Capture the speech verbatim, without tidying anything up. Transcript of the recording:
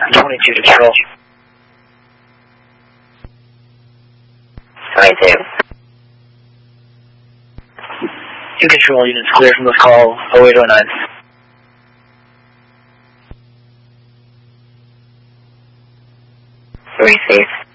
twenty-two to control. twenty-two. Two control units clear from this call, oh eight oh nine. Receive.